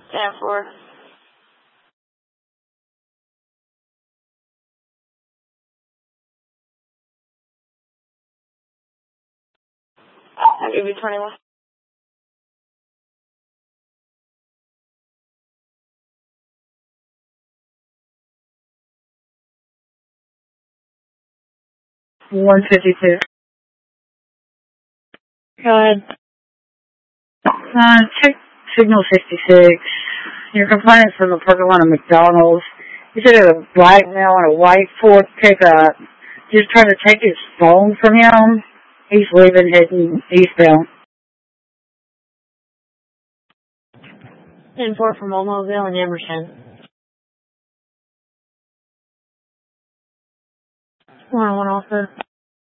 10-4. I'll give you 21. $152. Go ahead. Check signal 66. Your complaint from the parking lot of McDonald's. You said a black male in a white Ford pickup just trying to take his phone from him. He's leaving, heading eastbound. 10-4 from Oldmobile and Emerson. 1-1 offer.